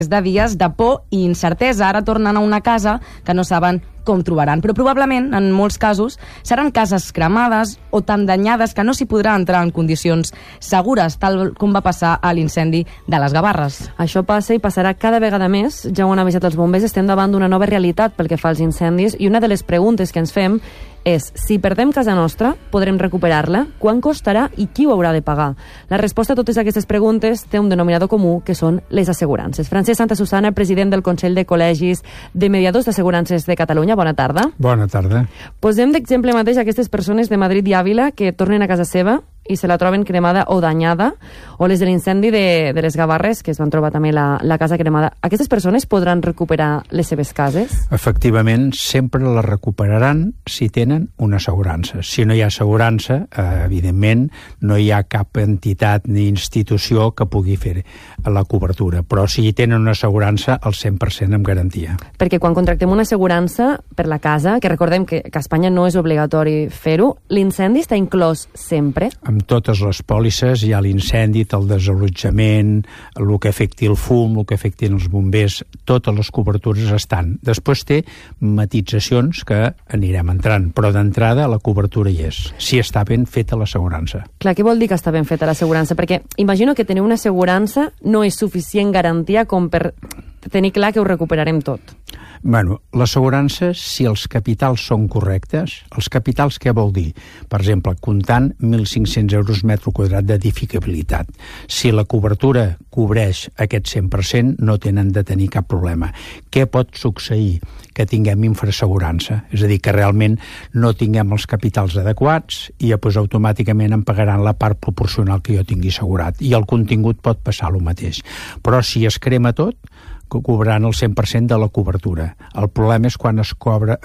de dies de por i incertesa. Ara tornen a una casa que no saben com trobaran, però probablement, en molts casos, seran cases cremades o tan danyades que no s'hi podrà entrar en condicions segures, tal com va passar a l'incendi de les Gavarres. Això passa i passarà cada vegada més. Ja ho han avisat els bombers, estem davant d'una nova realitat pel que fa als incendis, i una de les preguntes que ens fem és: si perdem casa nostra, podrem recuperar-la? Quan costarà i qui ho haurà de pagar? La resposta a totes aquestes preguntes té un denominador comú, que són les assegurances. Francesc Santasusana, president del Consell de Col·legis de Mediadors d'Assegurances de Catalunya, bona tarda. Bona tarda. Posem d'exemple mateix aquestes persones de Madrid i Àvila que tornen a casa seva i se la troben cremada o danyada, o les de l'incendi de les Gavarres, que es van trobar també la casa cremada. Aquestes persones podran recuperar les seves cases? Efectivament, sempre les recuperaran si tenen una assegurança. Si no hi ha assegurança, evidentment, no hi ha cap entitat ni institució que pugui fer la cobertura. Però si tenen una assegurança, al 100% amb garantia. Perquè quan contractem una assegurança per la casa, que recordem que a Espanya no és obligatori fer-ho, l'incendi està inclòs sempre? Amb totes les pòlisses hi ha l'incendi, el desallotjament, el que afecti el fum, el que afectin els bombers, totes les cobertures estan. Després té matitzacions que anirem entrant, però d'entrada la cobertura hi és, si està ben feta l'assegurança. Clar, què vol dir que està ben feta l'assegurança? Perquè imagino que tenir una assegurança no és suficient garantia com per tenir clar que ho recuperarem tot. Bueno, l'assegurança, si els capitals són correctes, els capitals què vol dir? Per exemple, comptant 1.500 euros metre quadrat d'edificabilitat. Si la cobertura cobreix aquest 100%, no tenen de tenir cap problema. Què pot succeir? Que tinguem infraassegurança, és a dir, que realment no tinguem els capitals adequats i llavors automàticament em pagaran la part proporcional que jo tingui assegurat, i el contingut pot passar el mateix. Però si es crema tot, cobraran el 100% de la cobertura. El problema és quan es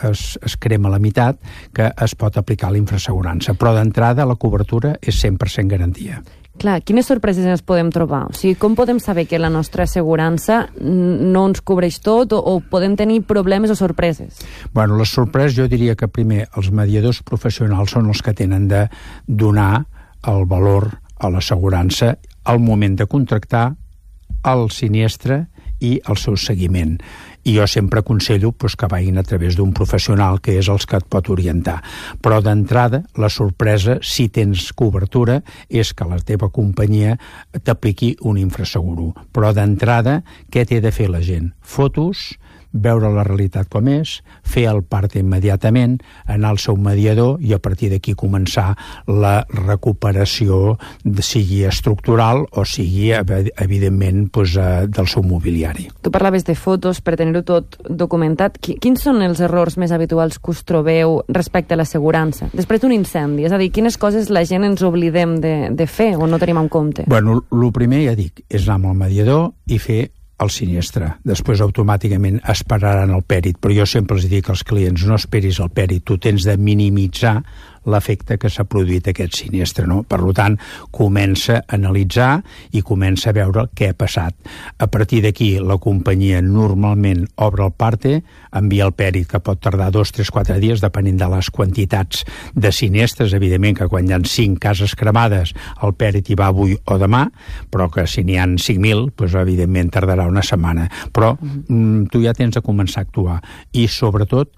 crema la meitat, que es pot aplicar l'infraassegurança, però d'entrada la cobertura és 100% garantia. Clar, quines sorpreses ens podem trobar? O sigui, com podem saber que la nostra assegurança no ens cobreix tot o podem tenir problemes o sorpreses? Bueno, les sorpreses jo diria que primer els mediadors professionals són els que tenen de donar el valor a l'assegurança al moment de contractar el sinistre i el seu seguiment. I jo sempre aconsello que vagin a través d'un professional que és els que et pot orientar. Però d'entrada, la sorpresa, si tens cobertura, és que la teva companyia t'apliqui un infraseguro. Però d'entrada, què té de fer la gent? Fotos, veure la realitat com és, fer el part immediatament, anar al seu mediador i a partir d'aquí començar la recuperació, sigui estructural o sigui, evidentment, del seu mobiliari. Tu parlaves de fotos per tenir-ho tot documentat. Quins són els errors més habituals que us trobeu respecte a l'assegurança? Després d'un incendi, és a dir, quines coses la gent ens oblidem de fer o no tenim en compte? Bueno, el primer, ja dic, és anar amb el mediador i fer el sinistre. Després automàticament esperaran el pèrit, però jo sempre els dic als clients: no esperis el pèrit, tu tens de minimitzar l'efecte que s'ha produït aquest sinistre, no? Per tant, comença a analitzar i comença a veure què ha passat. A partir d'aquí, la companyia normalment obre el parte, envia el pèrit, que pot tardar 2, 3, 4 dies, depenent de les quantitats de sinistres. Evidentment que quan hi ha 5 cases cremades, el pèrit hi va avui o demà, però que si n'hi ha 5.000, doncs evidentment tardarà una setmana. Però tu ja tens de començar a actuar. I sobretot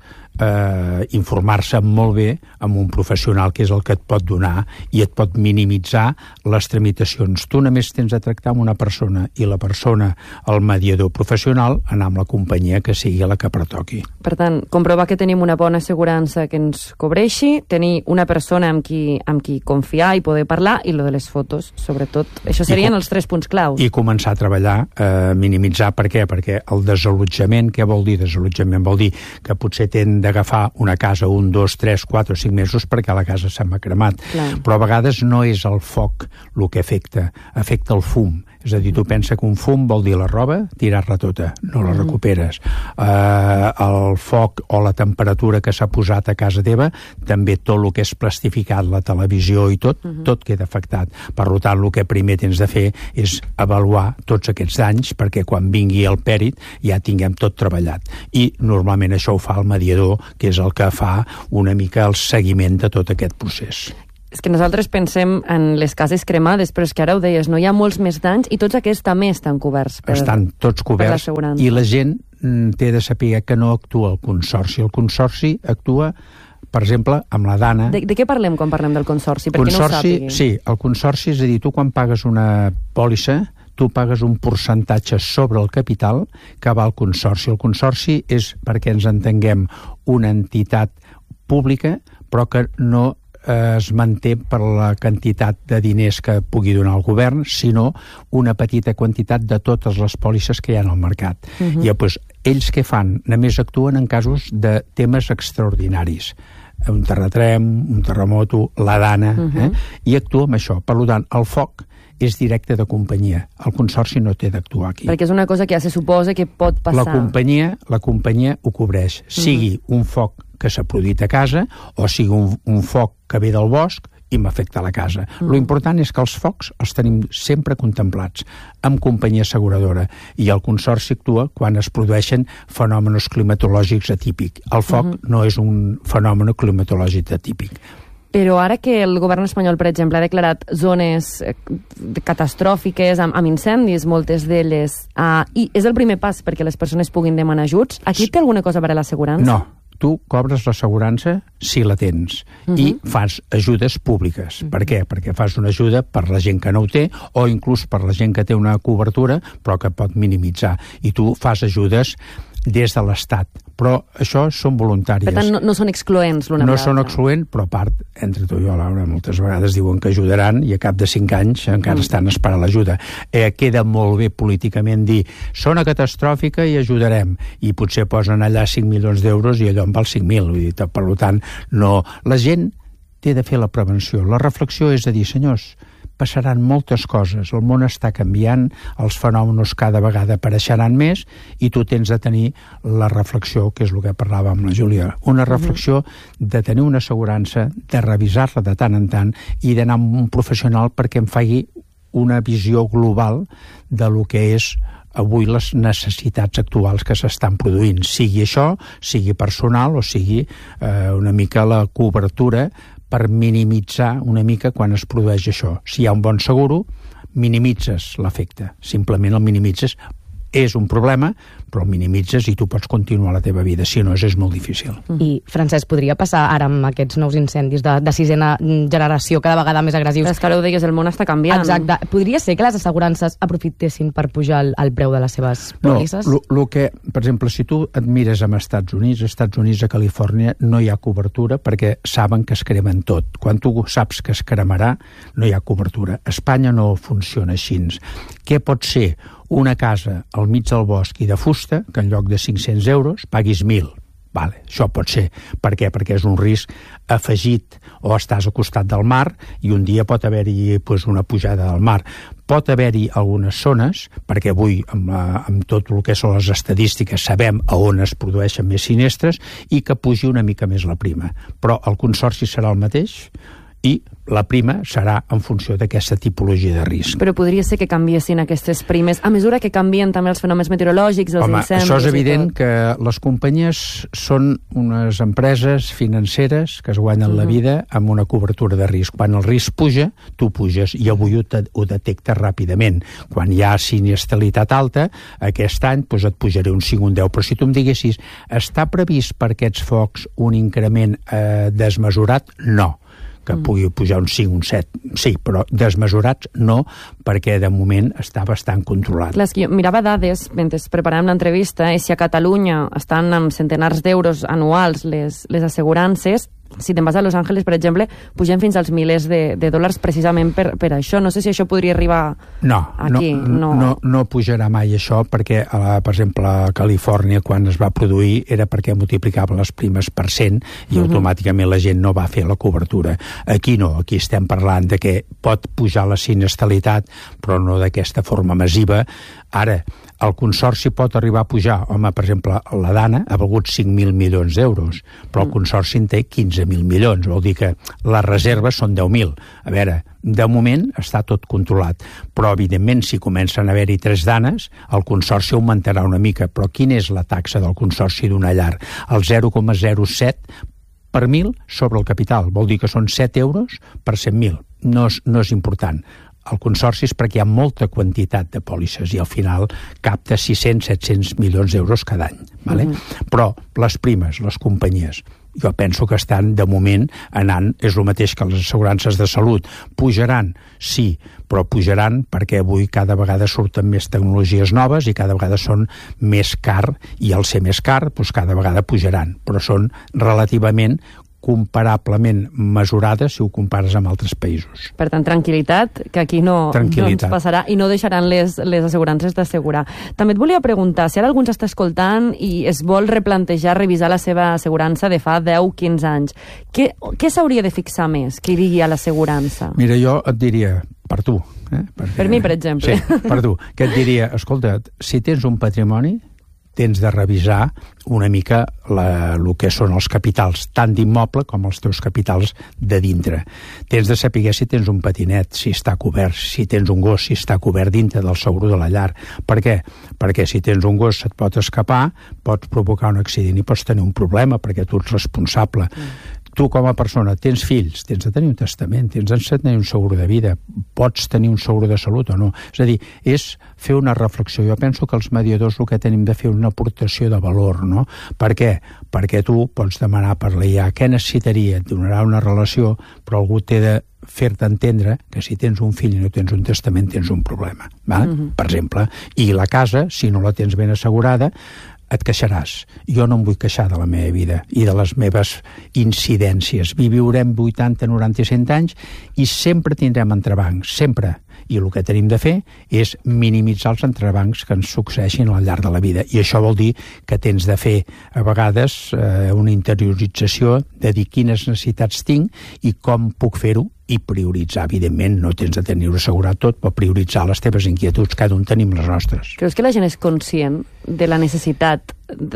informar-se molt bé amb un professional que és el que et pot donar i et pot minimitzar les tramitacions. Tu només tens de tractar amb una persona i la persona, el mediador professional, anar amb la companyia que sigui la que pertoqui. Per tant, comprovar que tenim una bona assegurança que ens cobreixi, tenir una persona amb qui confiar i poder parlar, i lo de les fotos, sobretot. Això serien els 3 punts claus. I començar a treballar, minimitzar. Per què? Perquè el desallotjament, què vol dir? Desallotjament vol dir que potser tenen d'agafar una casa 1, 2, 3, 4 o 5 mesos perquè la casa se m'ha cremat. Clar. Però a vegades no és el foc el que afecta el fum. És a dir, tu pensa que un fum vol dir la roba, tirar-la tota, no la recuperes. El foc o la temperatura que s'ha posat a casa teva, també tot el que és plastificat, la televisió i tot queda afectat. Per tant, el que primer tens de fer és avaluar tots aquests danys perquè quan vingui el pèrit ja tinguem tot treballat. I normalment això ho fa el mediador, que és el que fa una mica el seguiment de tot aquest procés. És que nosaltres pensem en les cases cremades, però és que ara ho deies, no hi ha molts més danys i tots aquests també estan coberts estan tots coberts i la gent té de saber que no actua el Consorci. El Consorci actua, per exemple, amb la Dana. De què parlem quan parlem del Consorci? Per qui no ho sàpigui. Sí, el Consorci, és a dir, tu quan pagues una pòlissa, tu pagues un percentatge sobre el capital que va al Consorci. El Consorci és, perquè ens entenguem, una entitat pública, però que no es manté per la quantitat de diners que pugui donar el govern, sinó una petita quantitat de totes les pòlisses que hi ha al mercat. I doncs, ells què fan? Només actuen en casos de temes extraordinaris. Un terremoto, la Dana, i actua amb això. Per tant, el foc és directe de companyia. El Consorci no té d'actuar aquí. Perquè és una cosa que ja se suposa que pot passar. La companyia ho cobreix. Sigui un foc que s'ha produït a casa o sigui un foc que ve del bosc i m'afecta la casa. Lo important és que els focs els tenim sempre contemplats amb companyia asseguradora i el Consorci actua quan es produeixen fenòmenos climatològics atípics. El foc no és un fenomen climatològic atípic. Però ara que el govern espanyol, per exemple, ha declarat zones catastròfiques amb incendis, moltes d'elles, i és el primer pas perquè les persones puguin demanar ajuts, aquí té alguna cosa a veure l'assegurança? No. Tu cobres l'assegurança si la tens i fas ajudes públiques. Per què? Perquè fas una ajuda per la gent que no ho té o inclús per la gent que té una cobertura però que pot minimitzar. I tu fas ajudes des de l'Estat. Però això són voluntàries. Per tant, no són excloents l'una no vegada. No són excloents, però a part, entre tu i jo, Laura, moltes vegades diuen que ajudaran i a cap de 5 anys encara estan esperant l'ajuda. Queda molt bé políticament dir zona catastròfica i ajudarem. I potser posen allà 5 milions d'euros i allò en val 5.000. Vull dir, per tant, no. La gent té de fer la prevenció. La reflexió és de dir, senyors, passaran moltes coses, el món està canviant, els fenòmenos cada vegada apareixeran més i tu tens de tenir la reflexió, que és el que parlava amb la Júlia, una reflexió de tenir una assegurança, de revisar-la de tant en tant i d'anar amb un professional perquè em faci una visió global de lo que és avui les necessitats actuals que s'estan produint, sigui això, sigui personal o sigui una mica la cobertura per minimitzar una mica quan es produeix això. Si hi ha un bon seguro, minimitzes l'efecte. Simplement el minimitzes. És un problema, però el minimitzes i tu pots continuar la teva vida. Si no, és molt difícil. I, Francesc, podria passar ara amb aquests nous incendis de sisena generació cada vegada més agressius? És que ara ho deies, el món està canviant. Exacte. Podria ser que les assegurances aprofitessin per pujar el preu de les seves pòlisses? No, lo que, per exemple, si tu et mires amb Estats Units, a Califòrnia, no hi ha cobertura perquè saben que es cremen tot. Quan tu saps que es cremarà, no hi ha cobertura. A Espanya no funciona així. Què pot ser? Una casa al mig del bosc i de fusta, que en lloc de 500 euros paguis 1.000. Vale, això pot ser. Per què? Perquè és un risc afegit o estàs al costat del mar i un dia pot haver-hi una pujada del mar. Pot haver-hi algunes zones, perquè avui amb tot el que són les estadístiques sabem a on es produeixen més sinistres i que pugi una mica més la prima. Però el Consorci serà el mateix i la prima serà en funció d'aquesta tipologia de risc. Però podria ser que canviessin aquestes primes a mesura que canvien també els fenòmens meteorològics, els incendis... Això és evident que les companyies són unes empreses financeres que es guanyen la vida amb una cobertura de risc. Quan el risc puja, tu puges i avui ho detectes ràpidament. Quan hi ha sinistralitat alta, aquest any et pujaré un 5 o un 10, però si tu em diguessis està previst per aquests focs un increment desmesurat? No. Que pugui pujar un 5, un 7. Sí, però desmesurats no, perquè de moment està bastant controlat. Clar, és que jo mirava dades mentre preparàvem l'entrevista i si a Catalunya estan amb centenars d'euros anuals les assegurances, si te'n vas a Los Angeles, per exemple, pugen fins als milers de dòlars precisament per això. No sé si això podria arribar aquí. No pujarà mai això perquè, per exemple, a Califòrnia, quan es va produir, era perquè multiplicava les primes per 100 i automàticament la gent no va fer la cobertura. Aquí no, aquí estem parlant de que pot pujar la sinistralitat, però no d'aquesta forma massiva. Ara, el Consorci pot arribar a pujar, per exemple, la Dana ha valgut 5.000 milions d'euros, però el Consorci en té 15.000 milions, vol dir que les reserves són 10.000. A veure, de moment està tot controlat, però evidentment si comencen a haver-hi 3 Danes, el Consorci augmentarà una mica, però quina és la taxa del Consorci d'una llar? El 0,07 per 1.000 sobre el capital. Vol dir que són 7 euros per 100.000. No és important. El consorci és perquè hi ha molta quantitat de pòlisses i al final capta 600-700 milions d'euros cada any. Vale? Però les primes, les companyies, jo penso que estan, de moment, anant, és el mateix que les assegurances de salut. Pujaran, sí, però pujaran perquè avui cada vegada surten més tecnologies noves i cada vegada són més car, i al ser més car, doncs cada vegada pujaran, però són relativament comparablement mesurades si ho compares amb altres països. Per tant, tranquil·litat, que aquí no ens passarà i no deixaran les assegurances d'assegurar. També et volia preguntar, si ara algú ens està escoltant i es vol replantejar, revisar la seva assegurança de fa 10-15 anys, què s'hauria de fixar més que hi digui a l'assegurança? Mira, jo et diria, per tu... Per mi, per exemple. Sí, per tu, que et diria, escolta, si tens un patrimoni, tens de revisar una mica el que són els capitals, tant d'immoble com els teus capitals de dintre. Tens de saber si tens un patinet, si està cobert, si tens un gos, si està cobert dintre del seguro de la llar. Per què? Perquè si tens un gos se't pot escapar, pots provocar un accident i pots tenir un problema perquè tu ets responsable. Tu com a persona tens fills, tens de tenir un testament, tens de tenir un seguro de vida, pots tenir un seguro de salut o no. És a dir, és fer una reflexió. Jo penso que els mediadors el que tenim de fer una aportació de valor, no? Per què? Perquè tu pots demanar per la IA què necessitaria, et donarà una relació, però algú té de fer-te entendre que si tens un fill i no tens un testament tens un problema, per exemple. I la casa, si no la tens ben assegurada, et queixaràs. Jo no em vull queixar de la meva vida i de les meves incidències. Viurem 80, 90 i 100 anys i sempre tindrem entrebancs, sempre. I el que tenim de fer és minimitzar els entrebancs que ens succeeixin al llarg de la vida. I això vol dir que tens de fer, a vegades, una interiorització de dir quines necessitats tinc i com puc fer-ho i prioritzar. Evidentment, no tens de tenir-ho assegurat tot, però prioritzar les teves inquietuds, cada un tenim les nostres. Creus que la gent és conscient de la necessitat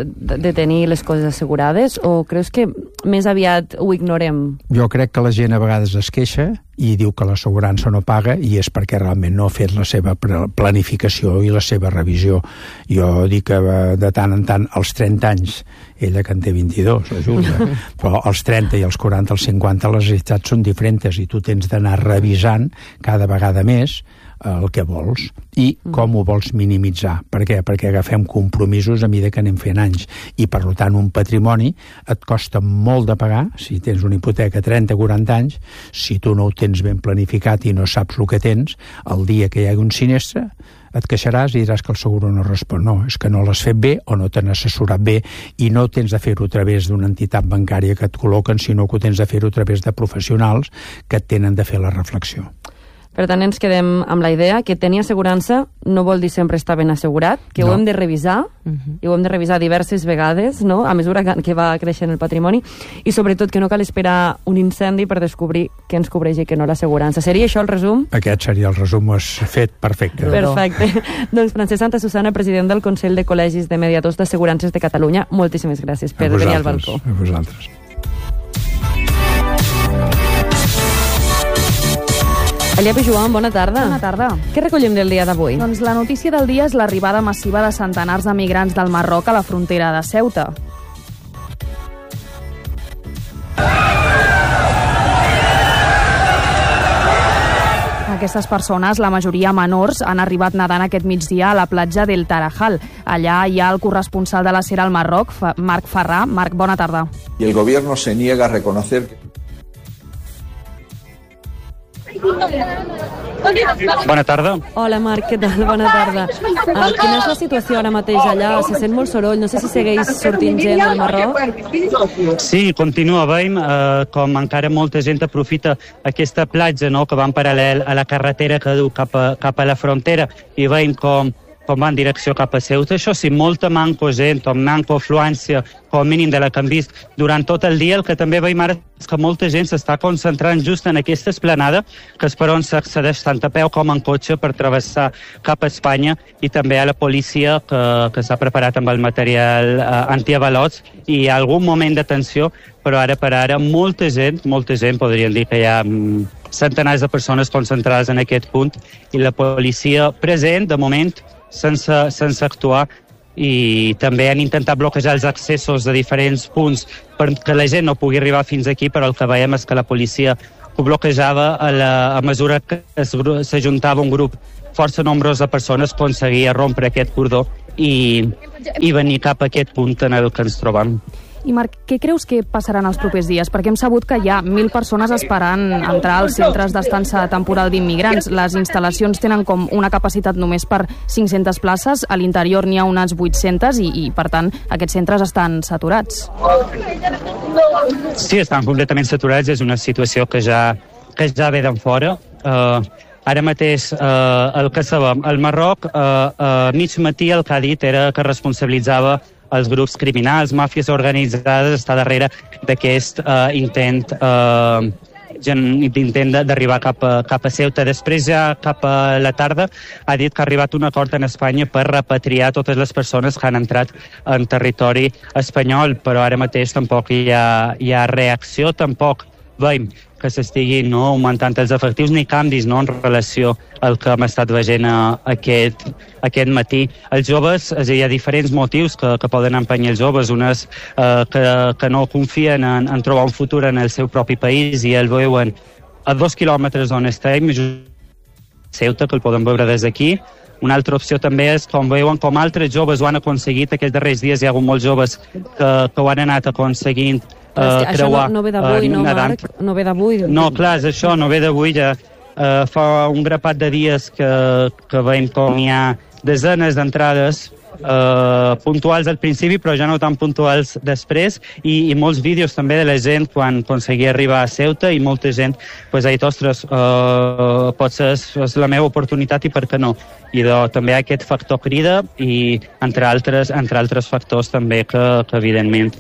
de tenir les coses assegurades o creus que més aviat ho ignorem? Jo crec que la gent a vegades es queixa i diu que l'assegurança no paga i és perquè realment no ha fet la seva planificació i la seva revisió. Jo dic que de tant en tant, als 30 anys, ella que en té 22, la Júlia, però als 30 i als 40, als 50, les necessitats són diferents i tu tens d'anar revisant cada vegada més el que vols i com ho vols minimitzar. Per què? Perquè agafem compromisos a mesura que anem fent anys i, per tant, un patrimoni et costa molt de pagar si tens una hipoteca 30-40 anys, si tu no ho tens ben planificat i no saps el que tens, el dia que hi hagi un sinistre et queixaràs i diràs que el seguro no respon. No, és que no l'has fet bé o no t'han assessorat bé i no tens de fer-ho a través d'una entitat bancària que et col·loquen, sinó que ho tens de fer-ho a través de professionals que et tenen de fer la reflexió. Per tant, ens quedem amb la idea que tenir assegurança no vol dir sempre estar ben assegurat, que ho hem de revisar, i ho hem de revisar diverses vegades, no?, a mesura que va creixent el patrimoni, i sobretot que no cal esperar un incendi per descobrir què ens cobreix i què no l'assegurança. Seria això el resum? Aquest seria el resum, ho has fet perfecte. Perfecte. Doncs Francesc Santasusana, president del Consell de Col·legis de Mediadors d'Assegurances de Catalunya, moltíssimes gràcies per venir al balcó. A vosaltres. Eliape Joan, bona tarda. Bona tarda. Què recollim del dia d'avui? Doncs la notícia del dia és l'arribada massiva de centenars de migrants del Marroc a la frontera de Ceuta. Aquestes persones, la majoria menors, han arribat nedant aquest migdia a la platja del Tarajal. Allà hi ha el corresponsal de la SER al Marroc, Marc Ferrà. Marc, bona tarda. Y el gobierno se niega a reconocer que... Bona tarda. Hola Marc, què tal? Bona tarda. Quina és la situació ara mateix allà? Se sent molt soroll, no sé si segueix sortint gent al Marroc. Sí, continua, veiem com encara molta gent aprofita aquesta platja, no?, que va en paral·lel a la carretera que du cap a la frontera, i veiem com va en direcció cap a Ceuta. Això sí, molta manco gent, o manco afluència, com a mínim de la que hem vist durant tot el dia. El que també veiem ara és que molta gent s'està concentrant just en aquesta esplanada, que és per on s'accedeix tant a peu com en cotxe per travessar cap a Espanya, i també a la policia que s'ha preparat amb el material antiavalots, i hi ha algun moment de tensió, però ara per ara molta gent, podríem dir que hi ha centenars de persones concentrades en aquest punt, i la policia present, de moment, sense actuar, i també han intentat bloquejar els accessos de diferents punts perquè la gent no pugui arribar fins aquí, però el que veiem és que la policia ho bloquejava a mesura que s'ajuntava un grup força nombrós de persones, aconseguia rompre aquest cordó i venir cap a aquest punt en el que ens trobem. I Marc, què creus que passaran els propers dies? Perquè hem sabut que hi ha 1.000 persones esperant entrar als centres d'estança temporal d'immigrants. Les instal·lacions tenen com una capacitat només per 500 places, a l'interior n'hi ha unes 800 i per tant, aquests centres estan saturats. Sí, estan completament saturats, és una situació que ja ve d'en fora. Ara mateix, el que sabem, el Marroc, a mig matí el que ha dit era que responsabilitzava els grups criminals, màfies organitzades, està darrere d'aquest intent d'arribar cap a Ceuta. Després, ja cap a la tarda, ha dit que ha arribat un acord en Espanya per repatriar totes les persones que han entrat en territori espanyol, però ara mateix tampoc hi ha reacció, tampoc veiem que s'estiguin augmentant els efectius ni canvis en relació al que hem estat veient aquest matí. Els joves, hi ha diferents motius que poden empenyar els joves. Unes que no confien en trobar un futur en el seu propi país i el veuen a 2 quilòmetres d'on estem, Ceuta, que el podem veure des d'aquí. Una altra opció també és com veuen com altres joves ho han aconseguit. Aquests darrers dies hi ha hagut molts joves que ho han anat aconseguint creuar. Això no ve d'avui, no, Marc? No ve d'avui? No, clar, és això, no ve d'avui. Ja fa un grapat de dies que veiem com hi ha desenes d'entrades puntuals al principi, però ja no tan puntuals després, i molts vídeos també de la gent quan aconseguia arribar a Ceuta, i molta gent ha dit, ostres, potser és la meva oportunitat i per què no? I també aquest factor crida i entre altres factors també que evidentment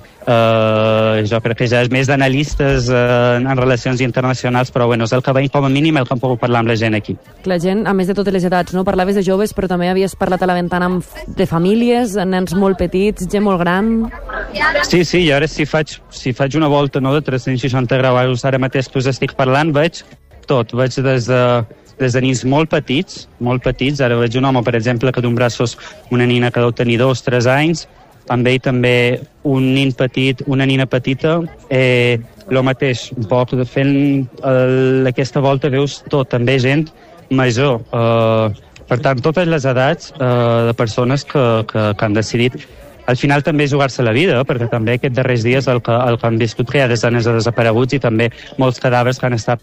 jo crec que ja és més d'analistes en relacions internacionals, però bueno, és el que veiem com a mínim el que hem pogut parlar amb la gent aquí. La gent, a més de totes les edats, no? Parlaves de joves, però també havies parlat a la ventana de famílies, nens molt petits, gent molt gran... Sí, i ara si faig una volta de 360 graus ara mateix que us estic parlant, veig tot, veig des de nins molt petits, ara veig un home, per exemple, que d'un braços una nina que deu tenir 2-3 anys, amb ell també un nin petit, una nina petita, el mateix, un poc fent aquesta volta veus tot, també gent major. Per tant, totes les edats de persones que han decidit al final també jugar-se la vida, perquè també aquests darrers dies el que han viscut que hi ha desenes de desapareguts i també molts cadàvers que han estat...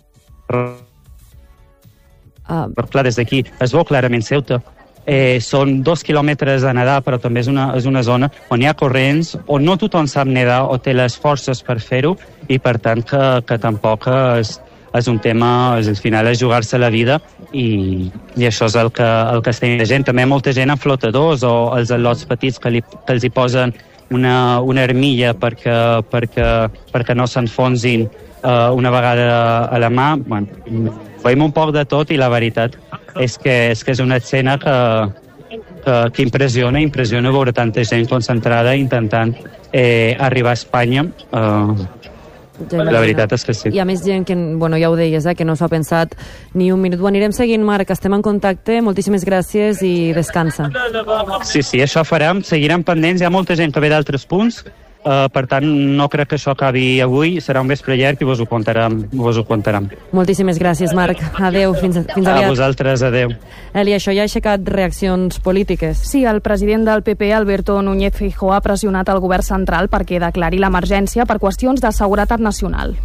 Però clar, des d'aquí es veu clarament Ceuta. Són 2 quilòmetres a nedar, però també és una zona on hi ha corrents, on no tothom sap nedar o té les forces per fer-ho, i per tant que tampoc és un tema, al final és jugar-se la vida, i això és el que estem de gent. També molta gent en flotadors o els al·lots petits que els hi posen una armilla perquè no s'enfonsin una vegada a la mà. Bueno, veiem un poc de tot i la veritat és que és una escena que impressiona veure tanta gent concentrada intentant arribar a Espanya. La veritat és que sí. Hi ha més gent que, bueno, ja ho deies, que no s'ho ha pensat ni un minut. Ho anirem seguint, Marc, estem en contacte, moltíssimes gràcies i descansa. Sí, això farem, seguirem pendents, hi ha molta gent que ve d'altres punts, per tant no crec que això acabi avui, serà un vespre llarg i vos ho contarem. Moltíssimes gràcies, Marc. Adéu, fins aviat. A vosaltres, adéu. Eli, això ja ha aixecat reaccions polítiques. Sí, el president del PP, Alberto Núñez Feijóo, ha pressionat el govern central perquè declari l'emergència per qüestions de seguretat nacional.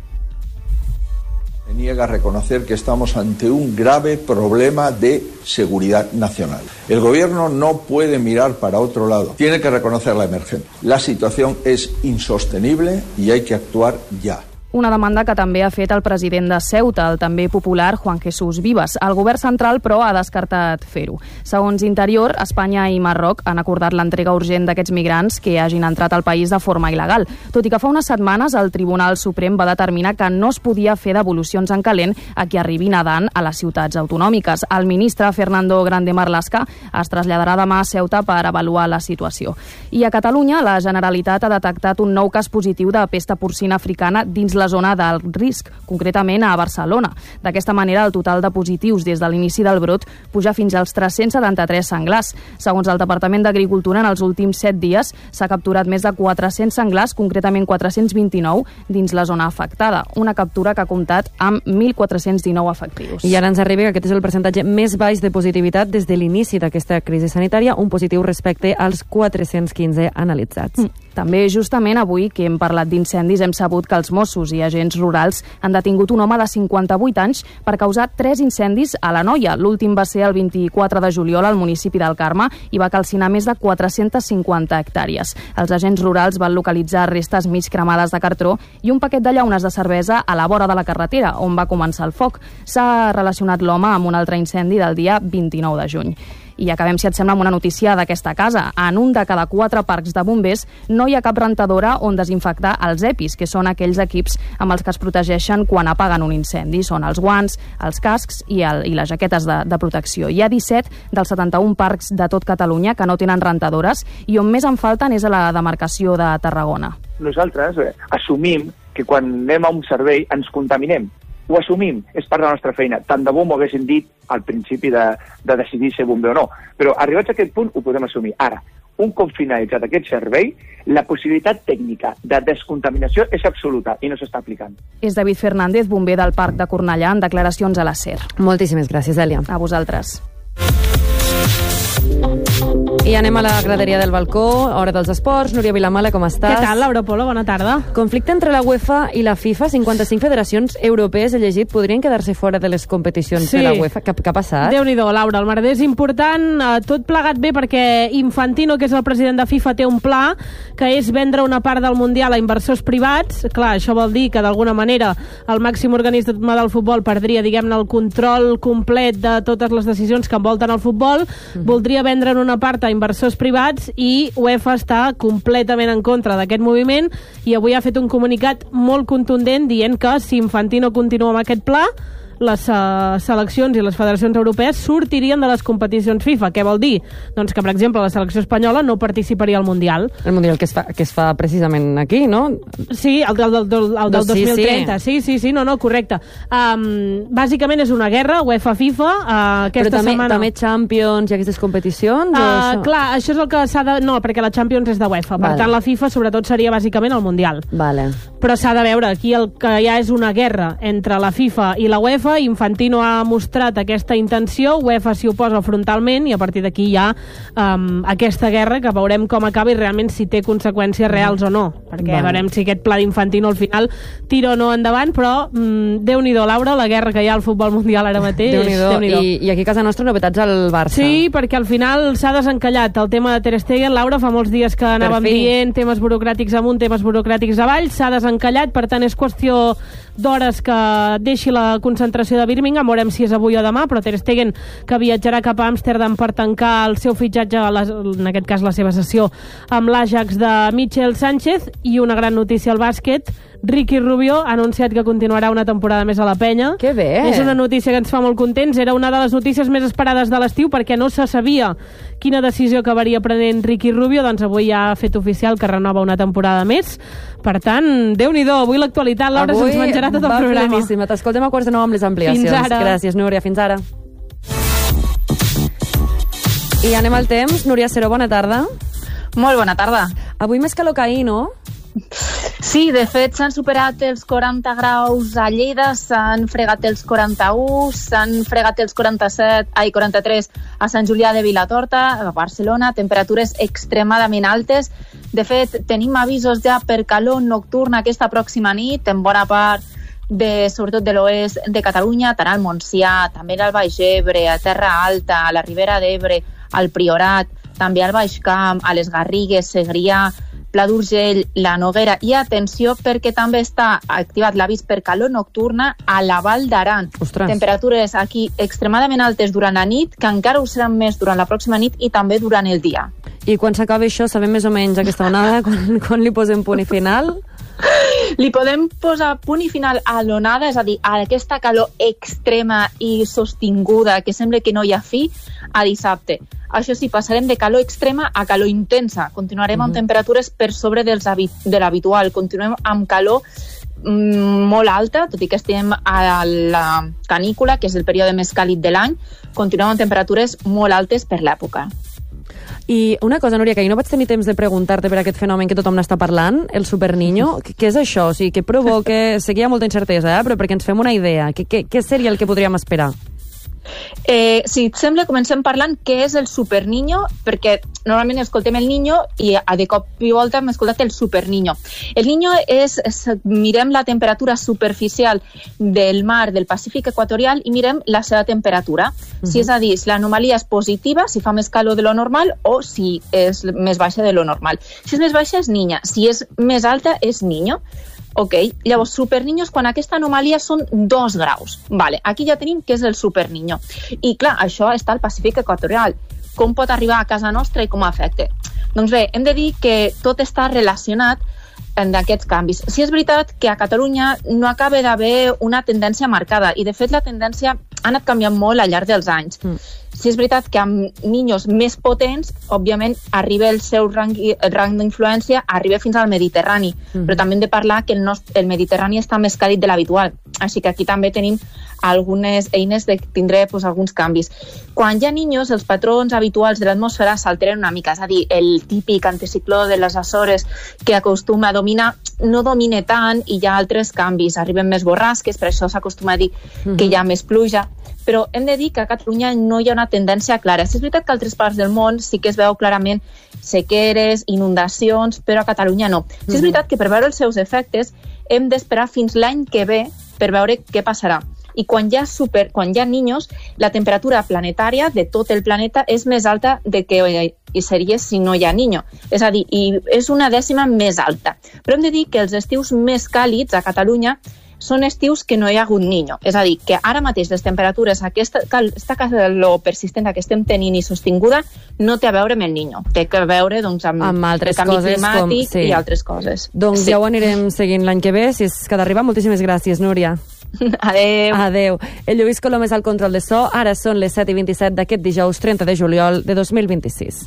Se niega a reconocer que estamos ante un grave problema de seguridad nacional. El gobierno no puede mirar para otro lado, tiene que reconocer la emergencia. La situación es insostenible y hay que actuar ya. Una demanda que també ha fet el president de Ceuta, el també popular Juan Jesús Vivas. El govern central, però, ha descartat fer-ho. Segons Interior, Espanya i Marroc han acordat l'entrega urgent d'aquests migrants que hagin entrat al país de forma il·legal. Tot i que fa unes setmanes el Tribunal Suprem va determinar que no es podia fer devolucions en calent a qui arribi nedant a les ciutats autonòmiques. El ministre Fernando Grande Marlaska es traslladarà demà a Ceuta per avaluar la situació. I a Catalunya, la Generalitat ha detectat un nou cas positiu de pesta porcina africana dins la zona d'alt risc, concretament a Barcelona. D'aquesta manera, el total de positius des de l'inici del brot puja fins als 373 senglars. Segons el Departament d'Agricultura, en els últims 7 dies s'ha capturat més de 400 senglars, concretament 429, dins la zona afectada. Una captura que ha comptat amb 1.419 efectius. I ara ens arriba que aquest és el percentatge més baix de positivitat des de l'inici d'aquesta crisi sanitària, un positiu respecte als 415 analitzats. També, justament avui que hem parlat d'incendis, hem sabut que els Mossos i agents rurals han detingut un home de 58 anys per causar 3 incendis a l'Anoia. L'últim va ser el 24 de juliol al municipi del Carme i va calcinar més de 450 hectàrees. Els agents rurals van localitzar restes mig cremades de cartró i un paquet de llaunes de cervesa a la vora de la carretera, on va començar el foc. S'ha relacionat l'home amb un altre incendi del dia 29 de juny. I acabem, si et sembla, amb una notícia d'aquesta casa. En un de cada 4 parcs de bombers no hi ha cap rentadora on desinfectar els EPIs, que són aquells equips amb els que es protegeixen quan apaguen un incendi. Són els guants, els cascs i les jaquetes de protecció. Hi ha 17 dels 71 parcs de tot Catalunya que no tenen rentadores i on més en falten és a la demarcació de Tarragona. Nosaltres assumim que quan anem a un servei ens contaminem. Ho assumim, és part de la nostra feina. Tant de bo m'ho haguessin dit al principi de decidir ser bomber o no. Però arribats a aquest punt ho podem assumir. Ara, un cop finalitzat aquest servei, la possibilitat tècnica de descontaminació és absoluta i no s'està aplicant. És David Fernández, bomber del Parc de Cornellà, en declaracions a la SER. Moltíssimes gràcies, Èlia. A vosaltres. I anem a la graderia del balcó, hora dels esports. Núria Vilamala, com estàs? Què tal, Laura Polo? Bona tarda. Conflicte entre la UEFA i la FIFA. 55 federacions europees, he llegit, podrien quedar-se fora de les competicions de la UEFA. Què ha passat? Déu-n'hi-do, Laura. El merder és important. Tot plegat bé perquè Infantino, que és el president de FIFA, té un pla que és vendre una part del Mundial a inversors privats. Clar, això vol dir que d'alguna manera el màxim organisme del futbol perdria, diguem-ne, el control complet de totes les decisions que envolten el futbol. Voldria vendre'n una part a inversors privats i UEFA està completament en contra d'aquest moviment i avui ha fet un comunicat molt contundent dient que si Infantino continua amb aquest pla, les seleccions i les federacions europees sortirien de les competicions FIFA. Què vol dir? Doncs que, per exemple, la selecció espanyola no participaria al Mundial. El Mundial que es fa precisament aquí, no? Sí, el del 2030. Sí, no, correcte. Bàsicament és una guerra, UEFA-FIFA, aquesta setmana... Però també Champions i aquestes competicions? Clar, això és el que s'ha de... No, perquè la Champions és de UEFA. Per tant, la FIFA, sobretot, seria bàsicament el Mundial. Vale. Però s'ha de veure, aquí el que hi ha és una guerra entre la FIFA i la UEFA. Infantino ha mostrat aquesta intenció, UEFA s'hi oposa frontalment i a partir d'aquí hi ha aquesta guerra que veurem com acaba i realment si té conseqüències reals o no, perquè veurem si aquest pla d'Infantino al final tira o no endavant, però Déu-n'hi-do, Laura, la guerra que hi ha al futbol mundial ara mateix. Déu-n'hi-do. I aquí a casa nostra novetats al Barça. Sí, perquè al final s'ha desencallat el tema de Ter Stegen. Laura, fa molts dies que anàvem dient temes burocràtics amunt, temes burocràtics avall, s'ha desencallat, per tant és qüestió d'hores que deixi la concentració de Birmingham, veurem si és avui o demà, però Ter Stegen que viatjarà cap a Amsterdam per tancar el seu fitxatge, en aquest cas la seva sessió amb l'Ajax de Michel Sánchez. I una gran notícia al bàsquet, Ricky Rubio ha anunciat que continuarà una temporada més a la penya. Que bé! És una notícia que ens fa molt contents, era una de les notícies més esperades de l'estiu perquè no se sabia quina decisió acabaria prenent Ricky Rubio, doncs avui ja ha fet oficial que renova una temporada més. Per tant, Déu-n'hi-do, avui l'actualitat, Laura, se'ns menjarà tot el programa. Pleníssima. T'escoltem a 8:45 amb les ampliacions. Fins ara. Gràcies, Núria. Fins ara. I anem al temps. Núria Seró, bona tarda. Molt bona tarda. Avui més calor que ahir, no? Sí, de fet s'han superat els 40 graus a Lleida, s'han fregat els 41, s'han fregat els 43 a Sant Julià de Vilatorta, a Barcelona, temperatures extremadament altes. De fet, tenim avisos ja per calor nocturna aquesta pròxima nit, en bona part sobretot de l'oest de Catalunya, tant al Montsià, també al Baix Ebre, a Terra Alta, a la Ribera d'Ebre, al Priorat, també al Baix Camp, a les Garrigues, Segrià, Pla d'Urgell, la Noguera, i atenció perquè també està activat l'avís per calor nocturna a la Val d'Aran. Ostres. Temperatures aquí extremadament altes durant la nit, que encara ho seran més durant la pròxima nit i també durant el dia. I quan s'acabi això, sabem més o menys aquesta onada, quan li posem punt i final? Li podem posar punt i final a l'onada, és a dir, a aquesta calor extrema i sostinguda que sembla que no hi ha fi, a dissabte. Això sí, passarem de calor extrema a calor intensa. Continuarem amb temperatures per sobre de l'habitual. Continuem amb calor molt alta, tot i que estem a la canícula, que és el període més càlid de l'any, continuem amb temperatures molt altes per l'època. I una cosa, Núria, que jo no vaig tenir temps de preguntar-te per aquest fenomen que tothom n'està parlant, el superniño, què és això? O sigui, què provoca? Sé que hi ha molta incertesa, però perquè ens fem una idea. Què seria el que podríem esperar? Si et sembla, comencem parlant què és el superniño, perquè normalment escoltem el niño i de cop i volta hem escoltat el superniño. El niño mirem la temperatura superficial del mar del Pacífic equatorial i mirem la seva temperatura. Si és a dir, si l'anomalia és positiva, si fa més calor de lo normal, o si és més baixa de lo normal. Si és més baixa és niña, si és més alta és niño. Ok, llavors superniño és quan aquesta anomalia són 2 graus. Vale, aquí ja tenim què és el superniño. I clar, això està al Pacífic equatorial. Com pot arribar a casa nostra i com afecta? Doncs bé, hem de dir que tot està relacionat amb aquests canvis. Sí és veritat que a Catalunya no acaba d'haver una tendència marcada i de fet la tendència ha anat canviant molt al llarg dels anys. Sí és veritat que amb niños més potents, òbviament, arriba el seu rang d'influència, arriba fins al Mediterrani, però també hem de parlar que el Mediterrani està més càlid de l'habitual, així que aquí també tenim algunes eines de tindre alguns canvis. Quan hi ha niños, els patrons habituals de l'atmosfera s'alteren una mica, és a dir, el típic anticicló de les Açores que acostuma a dominar, no domina tant i hi ha altres canvis, arriben més borrasques, per això s'acostuma a dir que hi ha més pluja, però hem de dir que a Catalunya no hi ha una tendència clara. Si és veritat que a altres parts del món sí que es veu clarament sequeres, inundacions, però a Catalunya no. Si és veritat que per veure els seus efectes hem d'esperar fins l'any que ve per veure què passarà. I quan hi ha niños, la temperatura planetària de tot el planeta és més alta de que seria si no hi ha niño. És a dir, és una dècima més alta. Però hem de dir que els estius més càlids a Catalunya són estius que no hi ha hagut niño. És a dir, que ara mateix les temperatures, aquesta calor persistent que estem tenint i sostinguda, no té a veure amb el niño. Té a veure amb altres el canvi coses, climàtic i altres coses. Doncs ja ho anirem seguint l'any que ve, si és que d'arribar. Moltíssimes gràcies, Núria. Adéu. Adéu. El Lluís Colom és al control de so. Ara són les 7:27 d'aquest dijous 30 de juliol de 2026.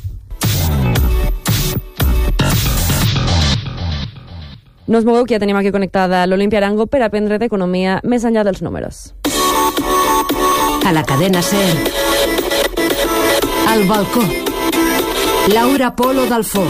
No us mogueu, que ja tenim aquí connectada l'Olimpia Arango per aprendre d'economia més enllà dels números. A la cadena SER. Al balcó. Laura Polo Dalfó.